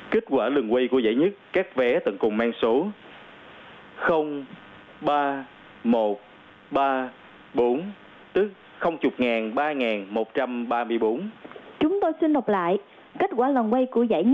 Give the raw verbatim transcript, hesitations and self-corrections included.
Kết quả lần quay của giải nhất các vé tận cùng mang số không ba một ba bốn, tức không chục ngàn ba ngàn một trăm ba mươi bốn. Chúng tôi xin đọc lại. Kết quả lần quay của giải nhất